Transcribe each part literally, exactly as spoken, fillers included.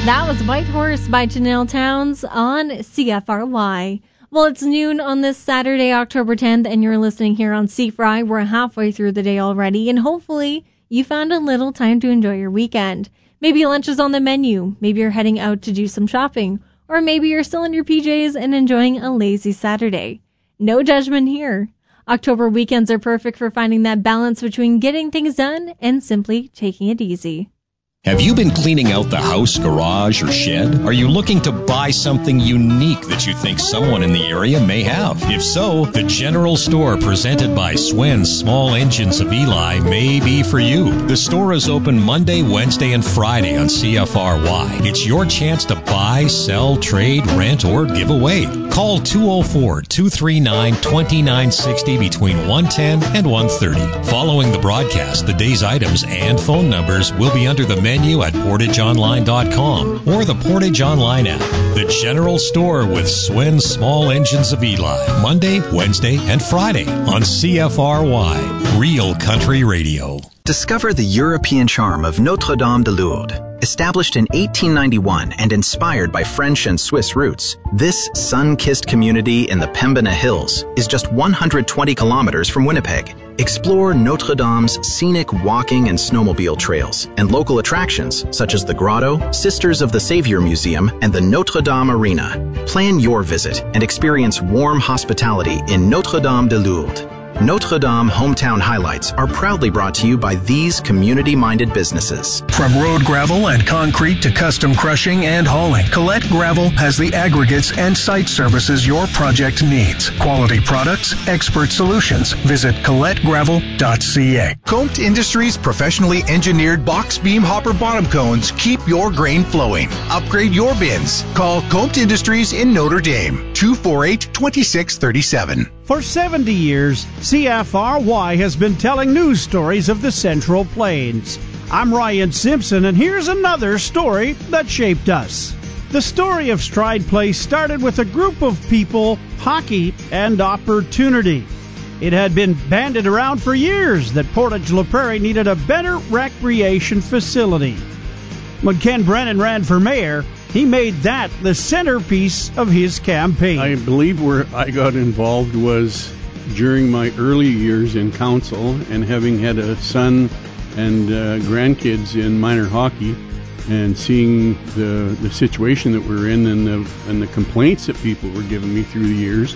That was White Horse by Janelle Towns on C F R Y. Well, it's noon on this Saturday, October tenth, and you're listening here on C F R Y. We're halfway through the day already, and hopefully you found a little time to enjoy your weekend. Maybe lunch is on the menu, maybe you're heading out to do some shopping, or maybe you're still in your P Js and enjoying a lazy Saturday. No judgment here. October weekends are perfect for finding that balance between getting things done and simply taking it easy. Have you been cleaning out the house, garage, or shed? Are you looking to buy something unique that you think someone in the area may have? If so, the General Store presented by Swen's Small Engines of Eli may be for you. The store is open Monday, Wednesday, and Friday on C F R Y. It's your chance to buy, sell, trade, rent, or give away. Call two oh four, two three nine, two nine six oh between one ten and one thirty. Following the broadcast, the day's items and phone numbers will be under the menu at portage online dot com or the Portage Online app. The General Store with Swen's Small Engines of Eli, Monday, Wednesday, and Friday on C F R Y, Real Country Radio. Discover the European charm of Notre-Dame de Lourdes. Established in eighteen ninety-one and inspired by French and Swiss roots, this sun-kissed community in the Pembina Hills is just one hundred twenty kilometers from Winnipeg. Explore Notre Dame's scenic walking and snowmobile trails and local attractions such as the Grotto, Sisters of the Savior Museum, and the Notre Dame Arena. Plan your visit and experience warm hospitality in Notre-Dame de Lourdes. Notre Dame Hometown Highlights are proudly brought to you by these community-minded businesses. From road gravel and concrete to custom crushing and hauling, Colette Gravel has the aggregates and site services your project needs. Quality products, expert solutions. Visit colette gravel dot c a. Comte Industries professionally engineered box beam hopper bottom cones keep your grain flowing. Upgrade your bins. Call Comte Industries in Notre Dame, two four eight, two six three seven. For seventy years, C F R Y has been telling news stories of the Central Plains. I'm Ryan Simpson, and here's another story that shaped us. The story of Stride Place started with a group of people, hockey, and opportunity. It had been bandied around for years that Portage La Prairie needed a better recreation facility. When Ken Brennan ran for mayor, he made that the centerpiece of his campaign. I believe where I got involved was during my early years in council and having had a son and uh, grandkids in minor hockey and seeing the the situation that we're in and the and the complaints that people were giving me through the years.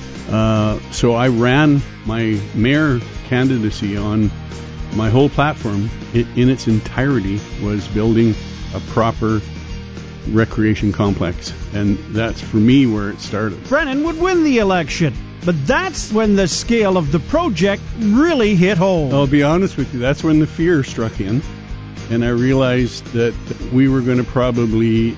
Uh, so I ran my mayor candidacy on my whole platform it, in its entirety was building a proper recreation complex, and that's for me where it started. Brennan would win the election, but that's when the scale of the project really hit home. I'll be honest with you, that's when the fear struck in, and I realized that we were going to probably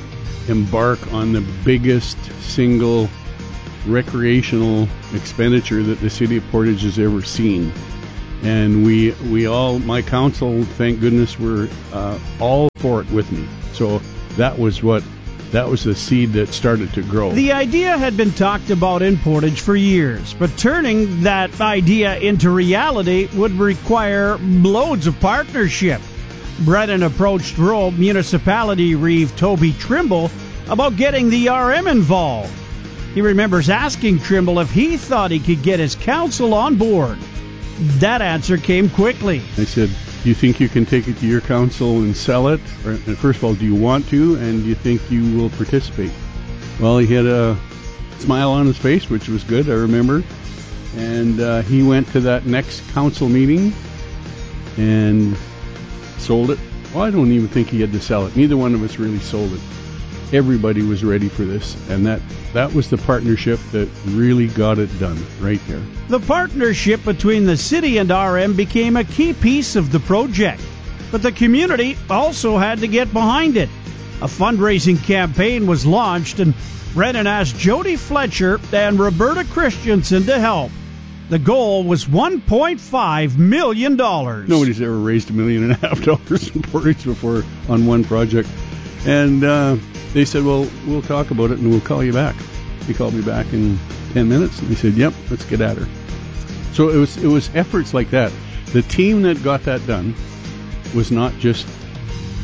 embark on the biggest single recreational expenditure that the city of Portage has ever seen. And we we all, my council, thank goodness, were uh, all for it with me. So that was what, that was the seed that started to grow. The idea had been talked about in Portage for years, but turning that idea into reality would require loads of partnership. Brennan approached rural municipality reeve Toby Trimble about getting the R M involved. He remembers asking Trimble if he thought he could get his council on board. That answer came quickly. I said, do you think you can take it to your council and sell it? Or, first of all, do you want to, and do you think you will participate? Well, he had a smile on his face, which was good, I remember. And uh, he went to that next council meeting and sold it. Well, I don't even think he had to sell it. Neither one of us really sold it. Everybody was ready for this, and that, that was the partnership that really got it done right there. The partnership between the city and R M became a key piece of the project, but the community also had to get behind it. A fundraising campaign was launched, and Brennan asked Jody Fletcher and Roberta Christensen to help. The goal was one point five million dollars. Nobody's ever raised a million and a half dollars in Portage before on one project. And uh, they said, well, we'll talk about it and we'll call you back. He called me back in ten minutes and he said, yep, let's get at her. So it was it was efforts like that. The team that got that done was not just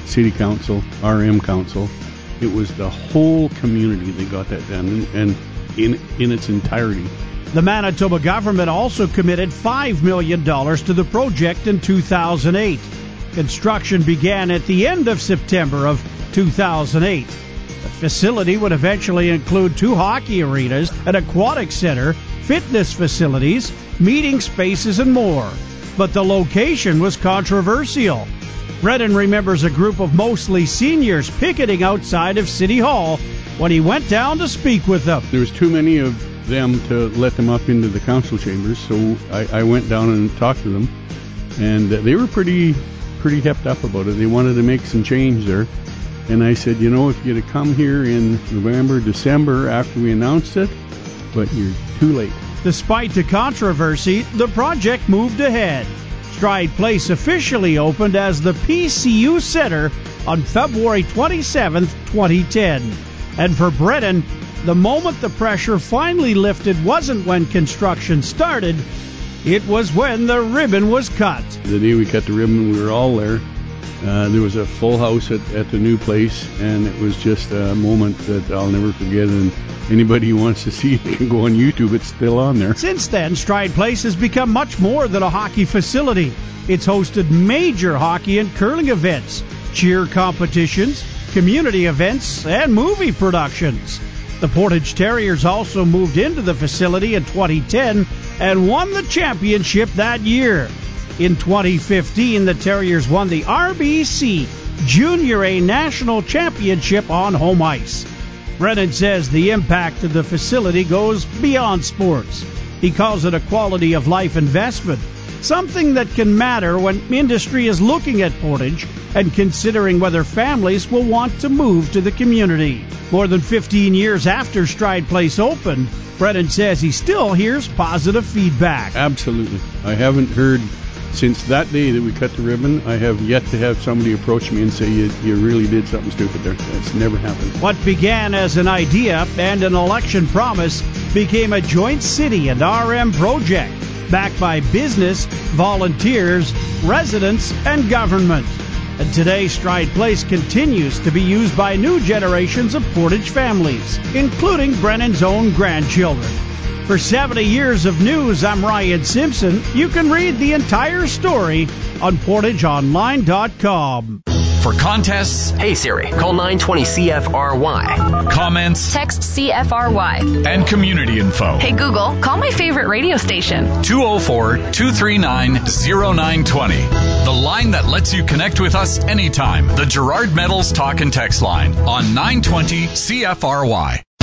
city council, R M council. It was the whole community that got that done, and in in its entirety. The Manitoba government also committed five million dollars to the project in two thousand eight. Construction began at the end of September of two thousand eight. The facility would eventually include two hockey arenas, an aquatic center, fitness facilities, meeting spaces, and more. But the location was controversial. Brennan remembers a group of mostly seniors picketing outside of City Hall when he went down to speak with them. There was too many of them to let them up into the council chambers, so I, I went down and talked to them, and they were pretty pretty hepped up about it. They wanted to make some change there, and I said, you know, if you'd have come here in November, December after we announced it, but you're too late. Despite the controversy, the project moved ahead. Stride Place officially opened as the P C U Center on February twenty-seventh, twenty ten. And for Brennan, the moment the pressure finally lifted wasn't when construction started, it was when the ribbon was cut. The day we cut the ribbon, we were all there. Uh, there was a full house at, at the new place, and it was just a moment that I'll never forget. And anybody who wants to see it can go on YouTube. It's still on there. Since then, Stride Place has become much more than a hockey facility. It's hosted major hockey and curling events, cheer competitions, community events, and movie productions. The Portage Terriers also moved into the facility in twenty ten and won the championship that year. In twenty fifteen, the Terriers won the R B C Junior A National Championship on home ice. Brennan says the impact of the facility goes beyond sports. He calls it a quality of life investment, something that can matter when industry is looking at Portage and considering whether families will want to move to the community. More than fifteen years after Stride Place opened, Brennan says he still hears positive feedback. Absolutely. I haven't heard since that day that we cut the ribbon, I have yet to have somebody approach me and say, you, you really did something stupid there. That's never happened. What began as an idea and an election promise became a joint city and R M project, backed by business, volunteers, residents, and government. And today, Stride Place continues to be used by new generations of Portage families, including Brennan's own grandchildren. For seventy years of news, I'm Ryan Simpson. You can read the entire story on portage online dot com. For contests, hey Siri, call nine twenty C F R Y. Comments, text C F R Y. And community info. Hey Google, call my favorite radio station. two oh four, two three nine, oh nine two oh. The line that lets you connect with us anytime. The Gerard Metals Talk and Text line on nine twenty C F R Y.